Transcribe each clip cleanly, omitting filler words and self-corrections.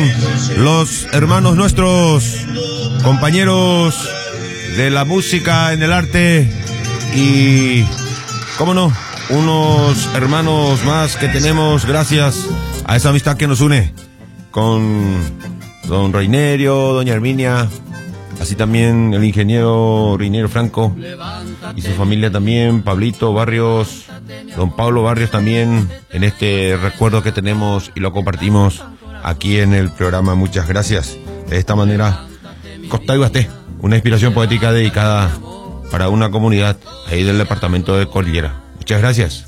los hermanos nuestros, compañeros de la música en el arte y, cómo no, unos hermanos más que tenemos gracias a esa amistad que nos une con don Reinerio, doña Herminia, así también el ingeniero Reinerio Franco y su familia también, Pablito Barrios, don Pablo Barrios también, en este recuerdo que tenemos y lo compartimos aquí en el programa. Muchas gracias. De esta manera, Costa y Basté, una inspiración poética dedicada para una comunidad ahí del departamento de Cordillera. Muchas gracias.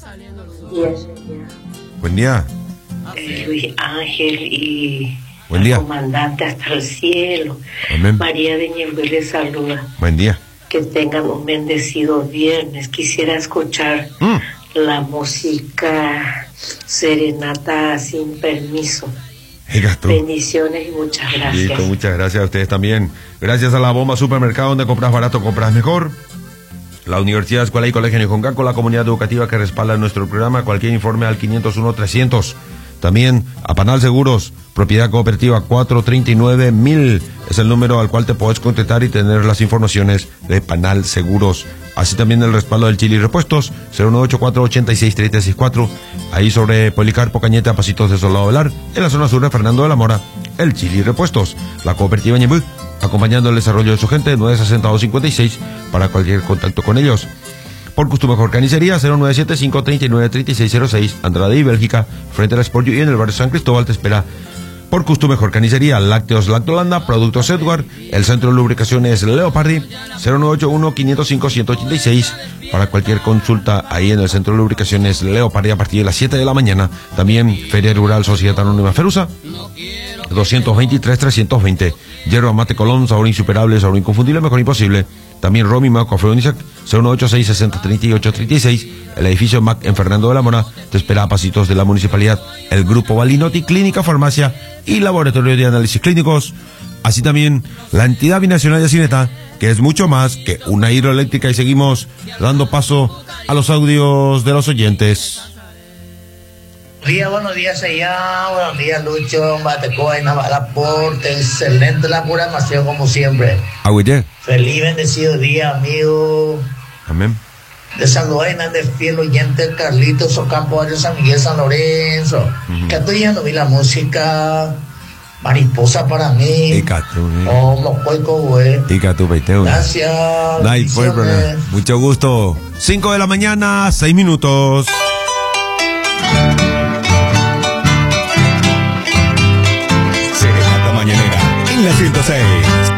Buen día. Luis Ángel y buen día. Comandante hasta el cielo. Amén. María de Ñembe le saluda. Buen día. Que tengan un bendecido viernes. Quisiera escuchar la música Serenata sin permiso. Bendiciones y muchas gracias. Listo, muchas gracias a ustedes también. Gracias a la Bomba Supermercado, donde compras barato, compras mejor. La Universidad, Escuela y Colegio Nijongaco, la comunidad educativa que respalda nuestro programa. Cualquier informe al 501-300. También a Panal Seguros, propiedad cooperativa 439.000. Es el número al cual te puedes contactar y tener las informaciones de Panal Seguros. Así también el respaldo del Chili Repuestos, 0984-86-364. Ahí sobre Policarpo Cañete, a pasitos de Soldado Velar, en la zona sur de Fernando de la Mora. El Chili Repuestos, la cooperativa Ñemby, acompañando el desarrollo de su gente, 96256, para cualquier contacto con ellos. Por Gusto Mejor Carnicería, 0975-393606, Andrade y Bélgica, frente a la Sport y en el barrio San Cristóbal te espera. Por Gusto Mejor Carnicería, Lácteos Lactolanda, Productos Edward, el Centro de Lubricaciones Leopardi, 0981-505-186, para cualquier consulta ahí en el Centro de Lubricaciones Leopardi a partir de las 7 de la mañana. También Feria Rural Sociedad Anónima Ferusa, 223-320. Yerba Mate Colón, sabor insuperable, sabor inconfundible, mejor imposible. También Romy Mac Café Unisac, 096-60-38-36. El edificio Mac en Fernando de la Mora te espera a pasitos de la municipalidad. El Grupo Balinotti, Clínica, Farmacia y Laboratorio de Análisis Clínicos. Así también la entidad binacional de Yacineta, que es mucho más que una hidroeléctrica. Y seguimos dando paso a los audios de los oyentes. Buenos días allá, buenos días Lucho, Batecoa y Navalaporte, excelente la programación como siempre. Agüite. Feliz bendecido día, amigo. Amén. De saludar de fiel oyente Carlitos Ocampo de San Miguel San Lorenzo. Que estoy yendo vi la música mariposa para mí. Gracias. Mucho gusto. 5 de la mañana, 6 minutos. Serenata mañanera en la 106.